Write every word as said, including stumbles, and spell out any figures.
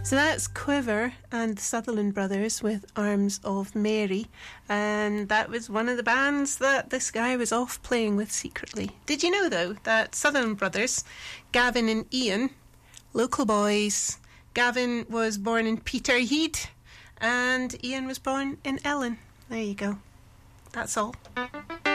So that's Quiver and the Sutherland Brothers with Arms of Mary. And that was one of the bands that this guy was off playing with secretly. Did you know, though, that Sutherland Brothers, Gavin and Ian, local boys, Gavin was born in Peterhead and Ian was born in Ellen. There you go. That's all.